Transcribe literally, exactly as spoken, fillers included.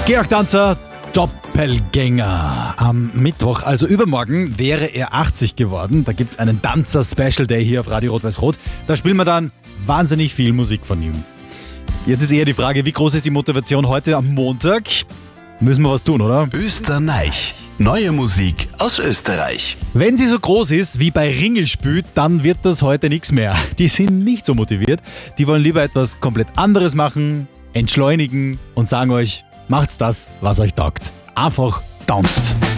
Georg Danzer, Doppelgänger. Am Mittwoch, also übermorgen, wäre er achtzig geworden. Da gibt es einen Danzer-Special Day hier auf Radio Rot-Weiß-Rot. Da spielen wir dann wahnsinnig viel Musik von ihm. Jetzt ist eher die Frage, wie groß ist die Motivation heute am Montag? Müssen wir was tun, oder? Österreich. Neue Musik aus Österreich. Wenn sie so groß ist wie bei Ringelspüt, dann wird das heute nichts mehr. Die sind nicht so motiviert. Die wollen lieber etwas komplett anderes machen, entschleunigen und sagen euch, macht's das, was euch taugt. Einfach tanzt.